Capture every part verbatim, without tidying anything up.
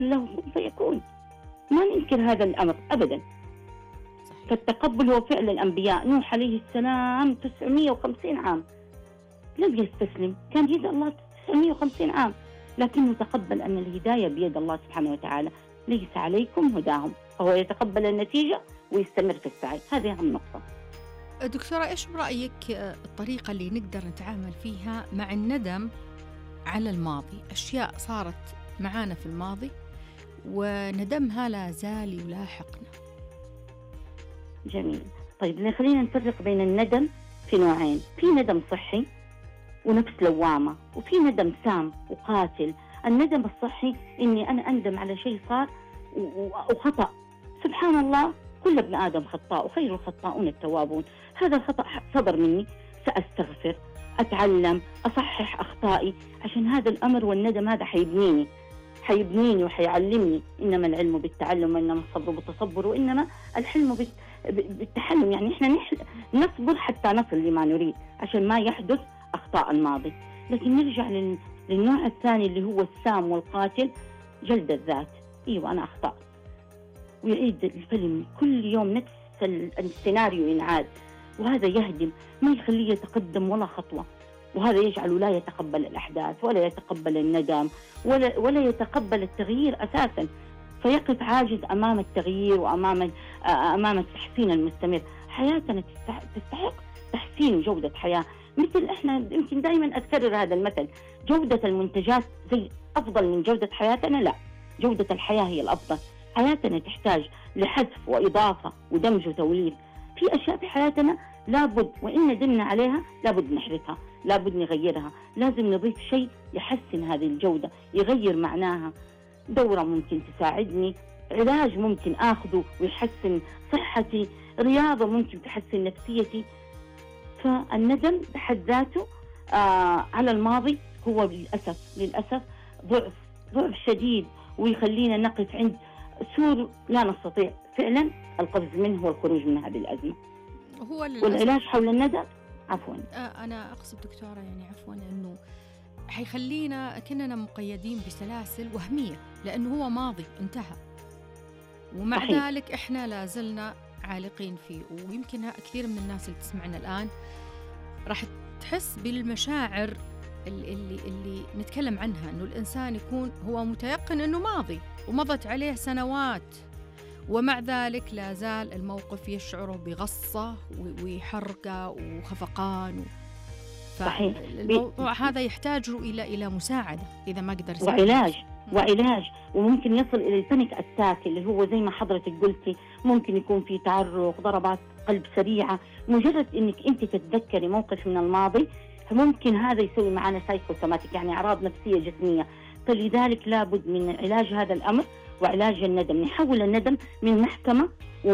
له كن فيكون. ما ننكر هذا الأمر أبدا. صحيح. فالتقبل هو فعل الأنبياء. نوح عليه السلام تسعمائة وخمسين عام لم يستسلم، كان يد الله تسعمائة وخمسين عام، لكنه تقبل أن الهداية بيد الله سبحانه وتعالى، ليس عليكم هداهم، فهو يتقبل النتيجة ويستمر في السعي. هذه أهم نقطة. دكتورة، إيش برأيك الطريقة اللي نقدر نتعامل فيها مع الندم على الماضي؟ أشياء صارت معانا في الماضي وندمها لا زال يلاحقنا. جميل. طيب خلينا نفرق بين الندم في نوعين، في ندم صحي ونفس لوامة، وفي ندم سام وقاتل. الندم الصحي إني أنا أندم على شيء صار وخطأ، سبحان الله كل ابن آدم خطاء وخير الخطاؤون التوابون. هذا الخطأ صدر مني، سأستغفر، أتعلم، أصحح أخطائي، عشان هذا الأمر والندم هذا حيبنيني حيبنيني وحيعلمني. إنما العلم بالتعلم، وإنما الصبر بالتصبر، وإنما الحلم بالتحلم. يعني إحنا نصبر حتى نصل لما نريد عشان ما يحدث أخطاء الماضي. لكن نرجع للنوع الثاني اللي هو السام والقاتل، جلد الذات. أيوة أنا أخطأت، ويعيد الفيلم كل يوم نفس السيناريو ينعاد، وهذا يهدم، ما يخليه يتقدم ولا خطوة. وهذا يجعله لا يتقبل الأحداث ولا يتقبل الندم ولا, ولا يتقبل التغيير أساسا، فيقف عاجز أمام التغيير وأمام أمام التحسين المستمر. حياتنا تستحق تحسين وجودة حياة. مثل إحنا يمكن دائما أكرر هذا المثل، جودة المنتجات زي أفضل من جودة حياتنا؟ لا، جودة الحياة هي الأفضل. حياتنا تحتاج لحذف وإضافة ودمج وتوليد. في أشياء في حياتنا لابد وإن ندمنا عليها لابد نحرثها، لابد نغيرها، لازم نضيف شيء يحسن هذه الجودة، يغير معناها. دورة ممكن تساعدني، علاج ممكن آخذه ويحسن صحتي، رياضة ممكن تحسن نفسيتي. فالندم بحد ذاته آه على الماضي هو للأسف للأسف ضعف ضعف شديد، ويخلينا نقف عند سور لا نستطيع فعلا القفز منه والخروج من هذه الأزمة. هو والعلاج حول الندم عفوا آه أنا أقصد دكتورة يعني عفوا أنه حيخلينا كأننا مقيدين بسلاسل وهمية، لأنه هو ماضي انتهى، ومع صحيح. ذلك إحنا لازلنا عالقين فيه. ويمكن كثير من الناس اللي تسمعنا الآن راح تحس بالمشاعر اللي, اللي, اللي نتكلم عنها، أنه الإنسان يكون هو متيقن أنه ماضي ومضت عليه سنوات، ومع ذلك لا زال الموقف يشعره بغصة وحرقة وخفقان. صحيح. الموضوع هذا يحتاج إلى إلى مساعدة إذا ما قدر يساعد وعلاج وعلاج وممكن يصل إلى البانيك أتاك اللي هو زي ما حضرتك قلتي، ممكن يكون في تعرق، ضربات قلب سريعة. مجرد إنك أنت تتذكري موقف من الماضي ممكن هذا يسوي معنا سايكوسوماتيك، يعني أعراض نفسية جسمية. فلذلك لابد من علاج هذا الأمر وعلاج الندم. نحول الندم من محكمة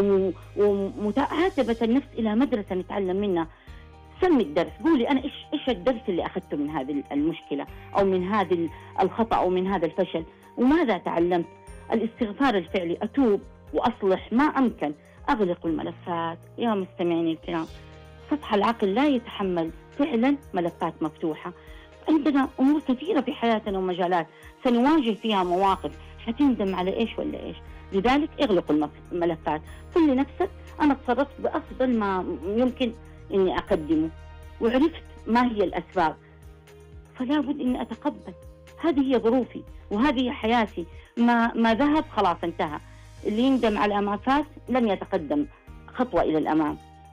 ومعاتبة النفس إلى مدرسة نتعلم منها. سمي الدرس، قولي أنا إيش إيش الدرس اللي أخذته من هذه المشكلة أو من هذا الخطأ أو من هذا الفشل، وماذا تعلمت. الاستغفار الفعلي، أتوب وأصلح ما أمكن، أغلق الملفات. يا مستمعين الكرام، سطح العقل لا يتحمل فعلا ملفات مفتوحة. عندنا أمور كثيرة في حياتنا ومجالات سنواجه فيها مواقف حتندم على إيش ولا إيش. لذلك اغلقوا الملفات، قل لنفسك أنا تصرفت بأفضل ما يمكن إني أقدمه، وعرفت ما هي الأسباب، فلا بد إني أتقبل هذه هي ظروفي وهذه هي حياتي. ما ما ذهب خلاص انتهى. اللي يندم على ما فات لن يتقدم خطوة إلى الأمام.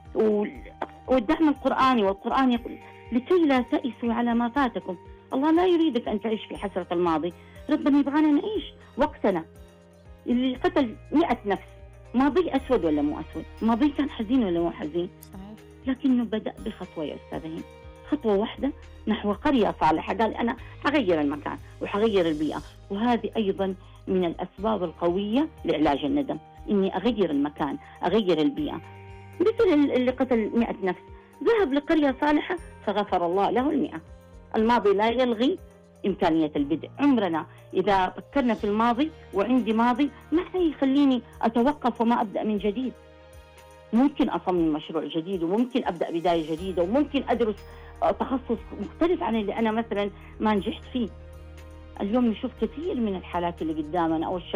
والدعم القرآني، والقرآن يقول لكي لا تأسوا على ما فاتكم. الله لا يريدك أن تعيش في حسرة الماضي، ربنا يبغانا نعيش وقتنا. اللي قتل مئة نفس ماضي أسود ولا مو أسود؟ ماضي كان حزين ولا مو حزين؟ صحيح. لكنه بدأ بخطوة يا أستاذين، خطوة واحدة نحو قرية صالحة. قال أنا حغير المكان وحغير البيئة، وهذه أيضا من الأسباب القوية لعلاج الندم، إني أغير المكان، أغير البيئة. مثل اللي قتل مئة نفس ذهب لقرية صالحة فغفر الله له المئة. الماضي لا يلغي إمكانية البدء. عمرنا إذا فكرنا في الماضي وعندي ماضي ما يخليني أتوقف وما أبدأ من جديد. ممكن أصمم مشروع جديد، وممكن أبدأ بداية جديدة، وممكن أدرس تخصص مختلف عن اللي أنا مثلا ما نجحت فيه. اليوم نشوف كثير من الحالات اللي قدامنا أو